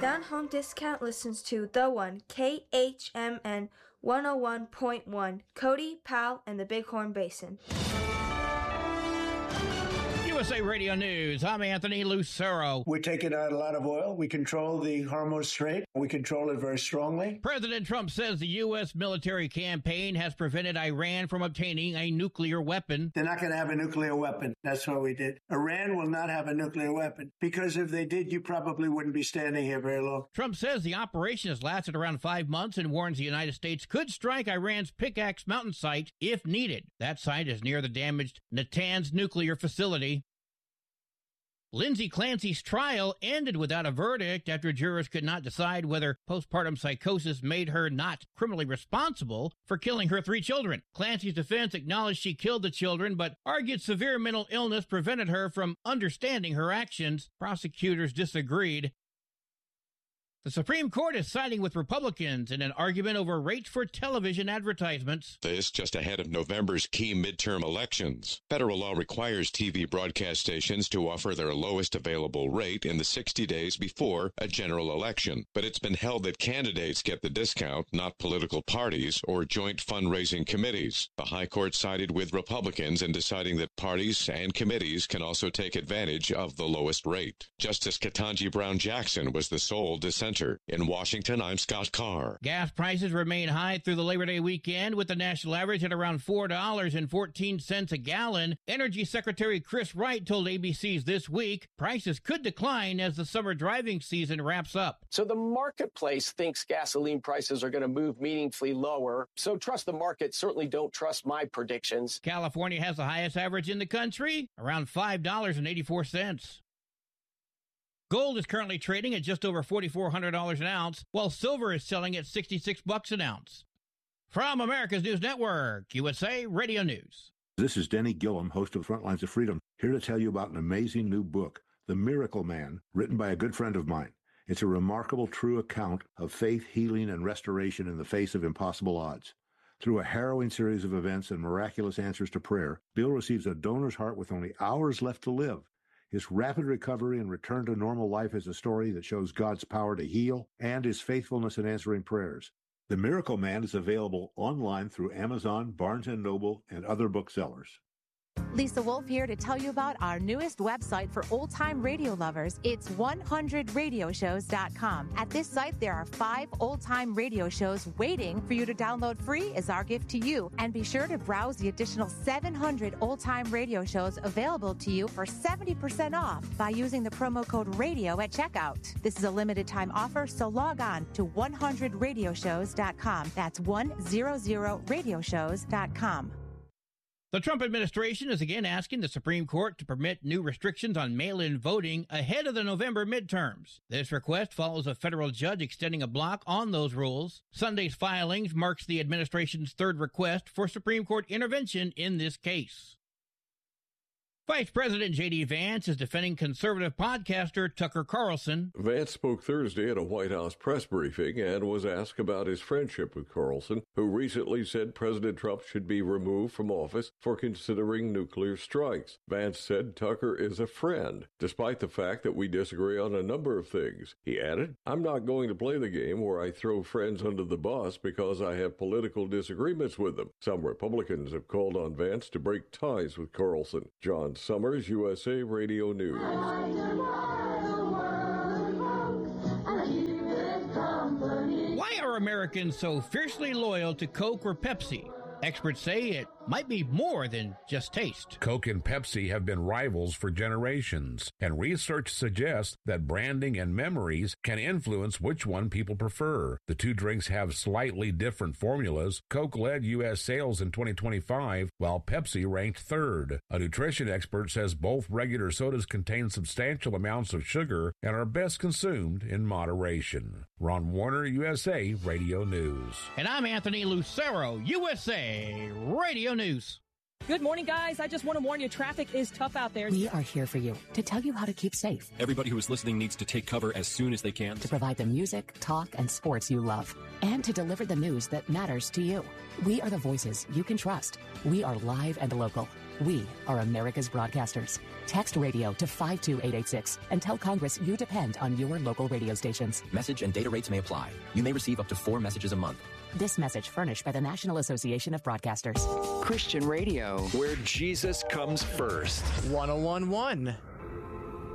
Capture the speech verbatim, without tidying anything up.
Down Home Discount listens to The One, K H M N one oh one point one, Cody, Powell, and the Bighorn Basin. U S A Radio News, I'm Anthony Lucero. We're taking out a lot of oil. We control the Hormuz Strait. We control it very strongly. President Trump says the U S military campaign has prevented Iran from obtaining a nuclear weapon. They're not going to have a nuclear weapon. That's what we did. Iran will not have a nuclear weapon, because if they did, you probably wouldn't be standing here very long. Trump says the operation has lasted around five months and warns the United States could strike Iran's Pickaxe Mountain site if needed. That site is near the damaged Natanz nuclear facility. Lindsay Clancy's trial ended without a verdict after jurors could not decide whether postpartum psychosis made her not criminally responsible for killing her three children. Clancy's defense acknowledged she killed the children, but argued severe mental illness prevented her from understanding her actions. Prosecutors disagreed. The Supreme Court is siding with Republicans in an argument over rates for television advertisements. This just ahead of November's key midterm elections. Federal law requires T V broadcast stations to offer their lowest available rate in the sixty days before a general election. But it's been held that candidates get the discount, not political parties or joint fundraising committees. The High Court sided with Republicans in deciding that parties and committees can also take advantage of the lowest rate. Justice Ketanji Brown Jackson was the sole dissenter. In Washington, I'm Scott Carr. Gas prices remain high through the Labor Day weekend, with the national average at around four dollars and fourteen cents a gallon. Energy Secretary Chris Wright told A B C's This Week prices could decline as the summer driving season wraps up. So the marketplace thinks gasoline prices are going to move meaningfully lower. So trust the market. Certainly don't trust my predictions. California has the highest average in the country, around five dollars and eighty-four cents. Gold is currently trading at just over four thousand four hundred dollars an ounce, while silver is selling at sixty-six bucks an ounce. From America's News Network, U S A Radio News. This is Denny Gillum, host of Frontlines of Freedom, here to tell you about an amazing new book, The Miracle Man, written by a good friend of mine. It's a remarkable, true account of faith, healing, and restoration in the face of impossible odds. Through a harrowing series of events and miraculous answers to prayer, Bill receives a donor's heart with only hours left to live. His rapid recovery and return to normal life is a story that shows God's power to heal and his faithfulness in answering prayers. The Miracle Man is available online through Amazon, Barnes and Noble, and other booksellers. Lisa Wolf here to tell you about our newest website for old-time radio lovers. It's one hundred radio shows dot com. At this site, there are five old-time radio shows waiting for you to download free as our gift to you. And be sure to browse the additional seven hundred old-time radio shows available to you for seventy percent off by using the promo code RADIO at checkout. This is a limited-time offer, so log on to one hundred radio shows dot com. That's one hundred radio shows dot com. The Trump administration is again asking the Supreme Court to permit new restrictions on mail-in voting ahead of the November midterms. This request follows a federal judge extending a block on those rules. Sunday's filings marks the administration's third request for Supreme Court intervention in this case. Vice President J D. Vance is defending conservative podcaster Tucker Carlson. Vance spoke Thursday at a White House press briefing and was asked about his friendship with Carlson, who recently said President Trump should be removed from office for considering nuclear strikes. Vance said Tucker is a friend, despite the fact that we disagree on a number of things. He added, "I'm not going to play the game where I throw friends under the bus because I have political disagreements with them." Some Republicans have called on Vance to break ties with Carlson. John Summers, U S A Radio News. Why are Americans so fiercely loyal to Coke or Pepsi? Experts say it might be more than just taste. Coke and Pepsi have been rivals for generations, and research suggests that branding and memories can influence which one people prefer. The two drinks have slightly different formulas. Coke led U S sales in twenty twenty-five, while Pepsi ranked third. A nutrition expert says both regular sodas contain substantial amounts of sugar and are best consumed in moderation. Ron Warner, U S A Radio News. And I'm Anthony Lucero, U S A Radio News. Good morning, guys. I just want to warn you, traffic is tough out there. We are here for you to tell you how to keep safe. Everybody who is listening needs to take cover as soon as they can. To provide the music, talk, and sports you love. And to deliver the news that matters to you. We are the voices you can trust. We are live and local. We are America's broadcasters. Text radio to five two eight eight six and tell Congress you depend on your local radio stations. Message and data rates may apply. You may receive up to four messages a month. This message furnished by the National Association of Broadcasters. Christian radio, where Jesus comes first. one oh one point one